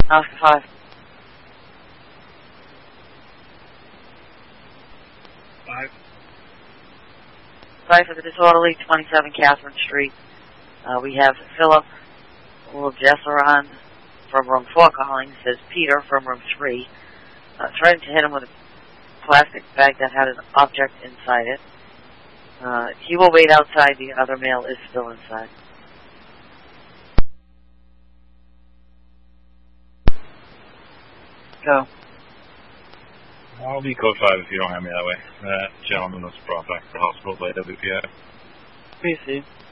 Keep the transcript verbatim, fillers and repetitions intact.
Oscar five. Five. Five for the disorderly, twenty-seven Catherine Street. Uh, we have Philip Jesseron from room four calling. Says Peter from room three. Uh, threatened to hit him with a plastic bag that had an object inside it. Uh, he will wait outside. The other male is still inside. Go. I'll be code five if you don't have me that way. That gentleman was brought back to the hospital by W P I. P C.